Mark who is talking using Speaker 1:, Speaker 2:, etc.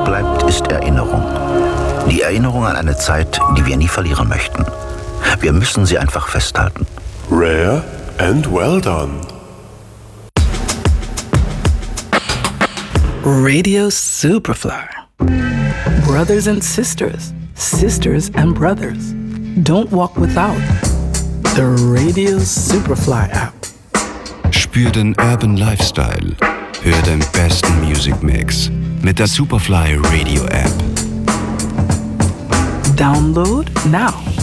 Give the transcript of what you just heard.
Speaker 1: bleibt, ist Erinnerung. Die Erinnerung an eine Zeit, die wir nie verlieren möchten. Wir müssen sie einfach festhalten.
Speaker 2: Rare and well done.
Speaker 3: Radio Superfly. Brothers and sisters, sisters and brothers. Don't walk without the Radio Superfly app.
Speaker 4: Spür den Urban Lifestyle. Hör den besten Music Mix mit der Superfly Radio App.
Speaker 3: Download now.